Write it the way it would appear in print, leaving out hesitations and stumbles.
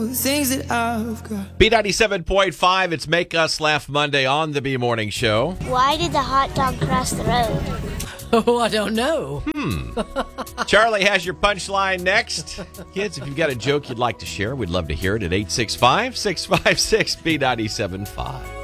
Things that I've got. B97.5, it's Make Us Laugh Monday on the B Morning Show. Why did the hot dog cross the road? Oh, I don't know. Charlie has your punchline next. Kids, if you've got a joke you'd like to share, we'd love to hear it at 865-656-B97.5.